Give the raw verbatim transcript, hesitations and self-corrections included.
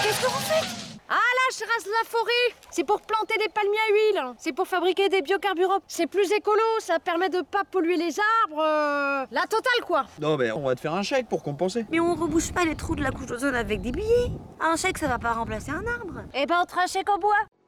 Qu'est-ce que vous faites? Ah là, je rase la forêt. C'est pour planter des palmiers à huile. C'est pour fabriquer des biocarburants. C'est plus écolo, ça permet de pas polluer les arbres. euh, La totale, quoi. Non mais on va te faire un chèque pour compenser. Mais on rebouche pas les trous de la couche d'ozone avec des billets. Un chèque, ça va pas remplacer un arbre. Eh ben, on te fera un chèque en bois.